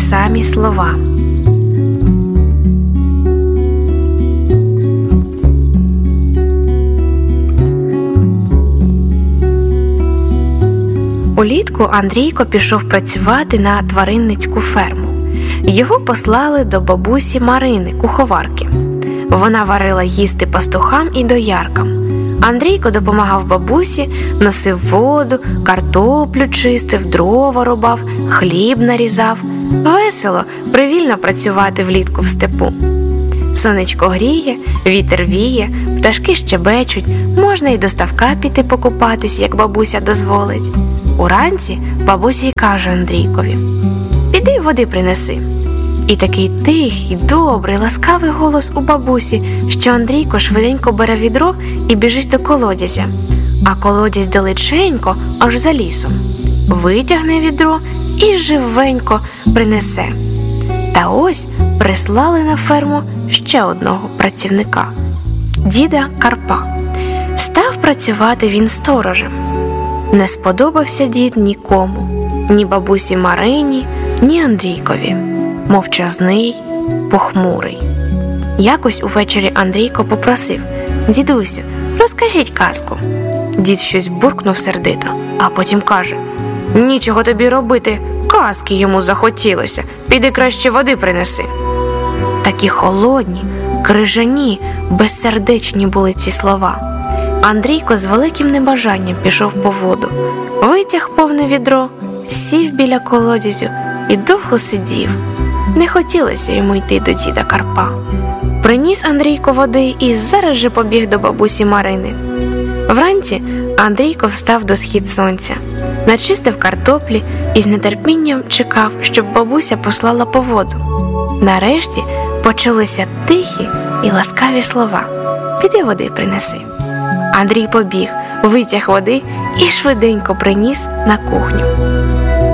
самі слова. Улітку Андрійко пішов працювати на тваринницьку ферму. Його послали до бабусі Марини, куховарки. Вона варила їсти пастухам і дояркам. Андрійко допомагав бабусі, носив воду, картоплю чистив, дрова рубав, хліб нарізав. Весело, привільно працювати влітку в степу. Сонечко гріє, вітер віє, пташки щебечуть, можна й до ставка піти покупатись, як бабуся дозволить. Уранці бабуся й каже Андрійкові: «Піди води принеси». І такий тихий, добрий, ласкавий голос у бабусі, що Андрійко швиденько бере відро і біжить до колодязя. А колодязь далеченько, аж за лісом. Витягне відро і живенько принесе. Та ось прислали на ферму ще одного працівника – діда Карпа. Став працювати він сторожем. Не сподобався дід нікому – ні бабусі Марині, ні Андрійкові. Мовчазний, похмурий. Якось увечері Андрійко попросив: «Дідусю, розкажіть казку». Дід щось буркнув сердито, а потім каже: «Нічого тобі робити, казки йому захотілося, піди краще води принеси». Такі холодні, крижані, безсердечні були ці слова. Андрійко з великим небажанням пішов по воду, витяг повне відро, сів біля колодязю і довго сидів. Не хотілося йому йти до діда Карпа. Приніс Андрійко води і зараз же побіг до бабусі Марини. Вранці Андрійко встав до схід сонця, начистив картоплі і з нетерпінням чекав, щоб бабуся послала по воду. Нарешті почулися тихі і ласкаві слова: «Піди води принеси». Андрій побіг, витяг води і швиденько приніс на кухню.